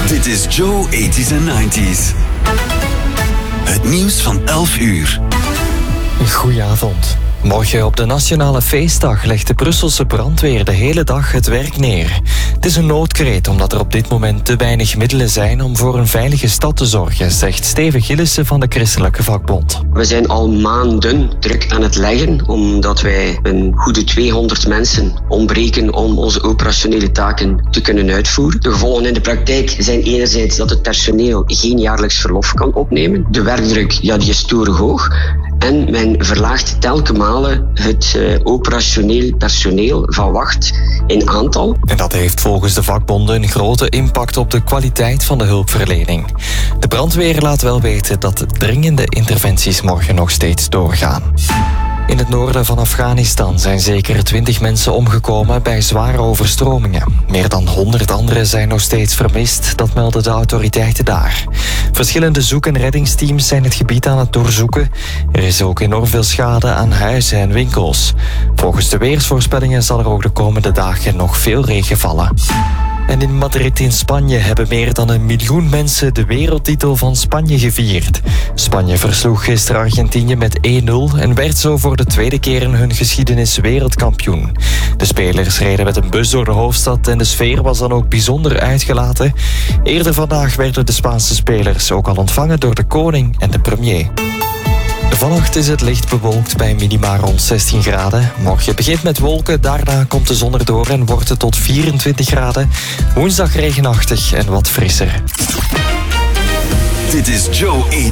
Dit is Joe 80s en 90s. Het nieuws van 11 uur. Goedenavond. Morgen op de Nationale Feestdag legt de Brusselse brandweer de hele dag het werk neer. Het is een noodkreet omdat er op dit moment te weinig middelen zijn om voor een veilige stad te zorgen, zegt Steven Gillissen van de Christelijke Vakbond. We zijn al maanden druk aan het leggen omdat wij een goede 200 mensen ontbreken om onze operationele taken te kunnen uitvoeren. De gevolgen in de praktijk zijn enerzijds dat het personeel geen jaarlijks verlof kan opnemen. De werkdruk die is torenhoog hoog. En men verlaagt telkens malen het operationeel personeel van wacht in aantal. En dat heeft volgens de vakbonden een grote impact op de kwaliteit van de hulpverlening. De brandweer laat wel weten dat de dringende interventies morgen nog steeds doorgaan. In het noorden van Afghanistan zijn zeker 20 mensen omgekomen bij zware overstromingen. Meer dan 100 anderen zijn nog steeds vermist, dat melden de autoriteiten daar. Verschillende zoek- en reddingsteams zijn het gebied aan het doorzoeken. Er is ook enorm veel schade aan huizen en winkels. Volgens de weersvoorspellingen zal er ook de komende dagen nog veel regen vallen. En in Madrid in Spanje hebben meer dan 1 miljoen mensen de wereldtitel van Spanje gevierd. Spanje versloeg gisteren Argentinië met 1-0 en werd zo voor de tweede keer in hun geschiedenis wereldkampioen. De spelers reden met een bus door de hoofdstad en de sfeer was dan ook bijzonder uitgelaten. Eerder vandaag werden de Spaanse spelers ook al ontvangen door de koning en de premier. Vannacht is het licht bewolkt bij minima rond 16 graden. Morgen begint met wolken, daarna komt de zon erdoor en wordt het tot 24 graden. Woensdag regenachtig en wat frisser. Dit is Joe 80s.